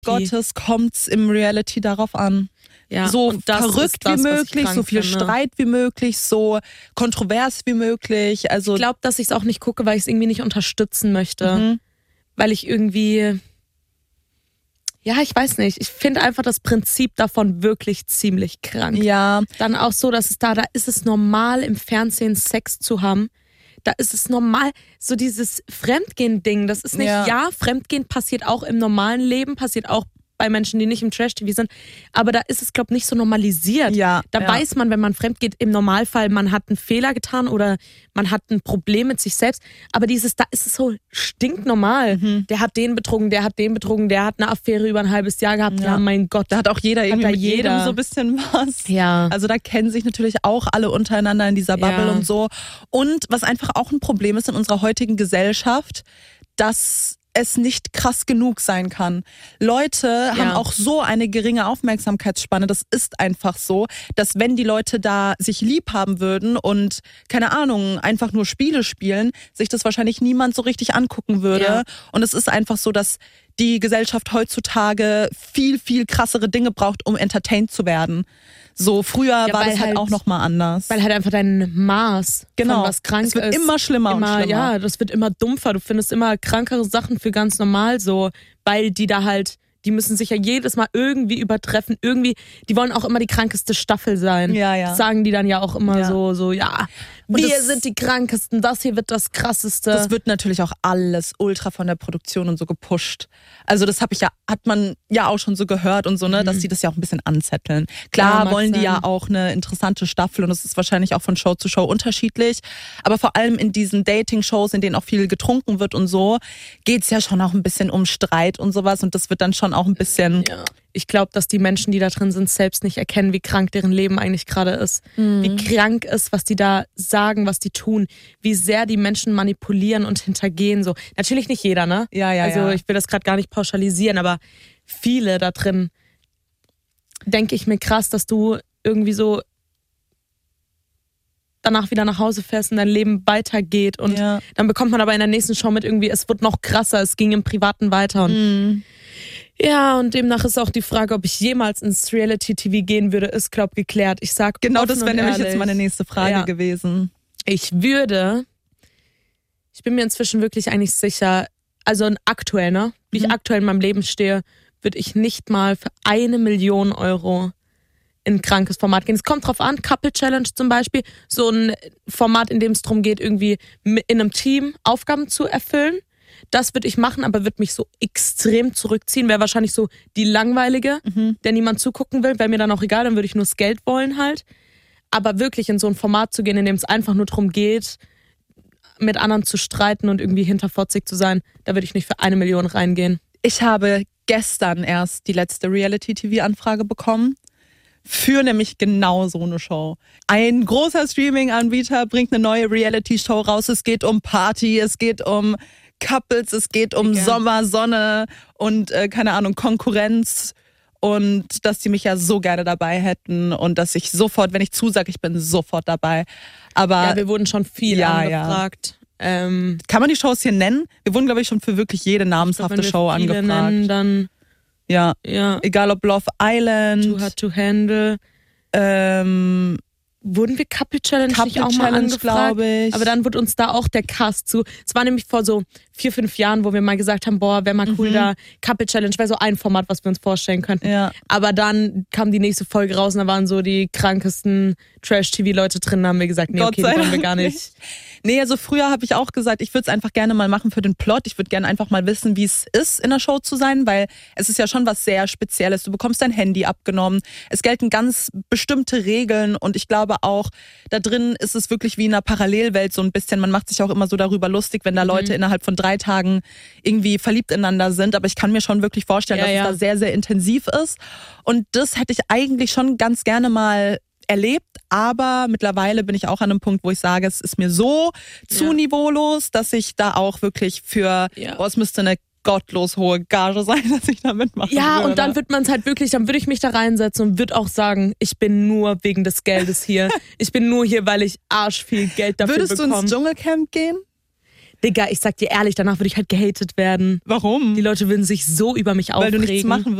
Gottes kommt's im Reality darauf an. Ja, so verrückt wie möglich, so viel Streit wie möglich, so kontrovers wie möglich. Also ich glaube, dass ich es auch nicht gucke, weil ich es irgendwie nicht unterstützen möchte. Weil ich irgendwie, ja, ich weiß nicht. Ich finde einfach das Prinzip davon wirklich ziemlich krank. Ja. Dann auch so, dass da ist es normal, im Fernsehen Sex zu haben. Da ist es normal, so dieses Fremdgehen-Ding. Das ist nicht, ja, Fremdgehen passiert auch im normalen Leben, passiert auch bei Menschen, die nicht im Trash-TV sind. Aber da ist es, glaube ich, nicht so normalisiert. Ja, da weiß man, wenn man fremdgeht, im Normalfall, man hat einen Fehler getan oder man hat ein Problem mit sich selbst. Aber da ist es so stinknormal. Der hat den betrogen, der hat den betrogen, der hat eine Affäre über ein halbes Jahr gehabt. Ja, mein Gott. Da hat auch jeder irgendwie mit jedem so ein bisschen was. Ja. Also da kennen sich natürlich auch alle untereinander in dieser Bubble und so. Und was einfach auch ein Problem ist in unserer heutigen Gesellschaft, dass es nicht krass genug sein kann. Leute haben auch so eine geringe Aufmerksamkeitsspanne, das ist einfach so, dass wenn die Leute da sich lieb haben würden und, keine Ahnung, einfach nur Spiele spielen, sich das wahrscheinlich niemand so richtig angucken würde. Ja. Und es ist einfach so, dass die Gesellschaft heutzutage viel, viel krassere Dinge braucht, um entertained zu werden. So, früher war das halt auch nochmal anders. Weil halt einfach dein Maß von was krank ist. Es wird immer schlimmer und schlimmer. Ja, das wird immer dumpfer. Du findest immer krankere Sachen für ganz normal so, weil die da halt, die müssen sich ja jedes Mal irgendwie übertreffen. Irgendwie, die wollen auch immer die krankeste Staffel sein. Ja, ja. Das sagen die dann ja auch immer so, ja. Wir sind die krankesten, das hier wird das krasseste. Das wird natürlich auch alles ultra von der Produktion und so gepusht. Also das hat man ja auch schon so gehört und so, ne, dass die das ja auch ein bisschen anzetteln. Klar wollen die ja auch eine interessante Staffel und es ist wahrscheinlich auch von Show zu Show unterschiedlich. Aber vor allem in diesen Dating-Shows, in denen auch viel getrunken wird und so, geht's ja schon auch ein bisschen um Streit und sowas und das wird dann schon auch ein bisschen... Ja. Ich glaube, dass die Menschen, die da drin sind, selbst nicht erkennen, wie krank deren Leben eigentlich gerade ist. Wie krank ist, was die da sagen, was die tun. Wie sehr die Menschen manipulieren und hintergehen. So. Natürlich nicht jeder, ne? Ja. Also ich will das gerade gar nicht pauschalisieren, aber viele da drin, denke ich mir krass, dass du irgendwie so danach wieder nach Hause fährst und dein Leben weitergeht. Und dann bekommt man aber in der nächsten Show mit irgendwie, es wird noch krasser, es ging im Privaten weiter. Und ja, und demnach ist auch die Frage, ob ich jemals ins Reality-TV gehen würde, ist, glaub geklärt. Ich sag genau, das wäre nämlich jetzt meine nächste Frage gewesen. Ich bin mir inzwischen wirklich eigentlich sicher, also aktuell, ne, wie ich aktuell in meinem Leben stehe, würde ich nicht mal für 1 Million Euro in ein krankes Format gehen. Es kommt drauf an, Couple Challenge zum Beispiel, so ein Format, in dem es darum geht, irgendwie in einem Team Aufgaben zu erfüllen. Das würde ich machen, aber würde mich so extrem zurückziehen. Wäre wahrscheinlich so die langweilige, der niemand zugucken will. Wäre mir dann auch egal, dann würde ich nur das Geld wollen halt. Aber wirklich in so ein Format zu gehen, in dem es einfach nur darum geht, mit anderen zu streiten und irgendwie hinterfotzig zu sein, da würde ich nicht für 1 Million reingehen. Ich habe gestern erst die letzte Reality-TV-Anfrage bekommen. Für nämlich genau so eine Show. Ein großer Streaming-Anbieter bringt eine neue Reality-Show raus. Es geht um Party, es geht um Couples, es geht um Sommer, Sonne und keine Ahnung, Konkurrenz und dass die mich ja so gerne dabei hätten und dass ich sofort, wenn ich zusage, ich bin sofort dabei. Aber ja, wir wurden schon viel angefragt. Kann man die Shows hier nennen? Wir wurden, glaube ich, schon für wirklich jede namshafte Show angefragt. Nennen, dann ja, egal ob Love Island, Too Hard to Handle, wurden wir Couple Challenge nicht auch mal angefragt, glaube ich. Aber dann wurde uns da auch der Cast zu. Es war nämlich vor so 4-5 Jahren, wo wir mal gesagt haben, boah, wäre mal cool da, Couple Challenge wäre so ein Format, was wir uns vorstellen könnten. Ja. Aber dann kam die nächste Folge raus und da waren so die krankesten Trash-TV-Leute drin, da haben wir gesagt, nee, okay, das wollen wir gar nicht. Nee, also früher habe ich auch gesagt, ich würde es einfach gerne mal machen für den Plot. Ich würde gerne einfach mal wissen, wie es ist, in der Show zu sein, weil es ist ja schon was sehr Spezielles. Du bekommst dein Handy abgenommen. Es gelten ganz bestimmte Regeln und ich glaube auch, da drin ist es wirklich wie in einer Parallelwelt so ein bisschen. Man macht sich auch immer so darüber lustig, wenn da Leute innerhalb von 3 Tagen irgendwie verliebt ineinander sind. Aber ich kann mir schon wirklich vorstellen, dass es da sehr, sehr intensiv ist. Und das hätte ich eigentlich schon ganz gerne mal erlebt, aber mittlerweile bin ich auch an einem Punkt, wo ich sage, es ist mir so zu niveaulos, dass ich da auch wirklich für, es müsste eine gottlos hohe Gage sein, dass ich da mitmachen würde. Und dann wird man es halt wirklich, dann würde ich mich da reinsetzen und würde auch sagen, ich bin nur wegen des Geldes hier. Ich bin nur hier, weil ich arschviel Geld dafür bekomme. Würdest du ins Dschungelcamp gehen? Digga, ich sag dir ehrlich, danach würde ich halt gehatet werden. Warum? Die Leute würden sich so über mich Weil aufregen. du nichts machen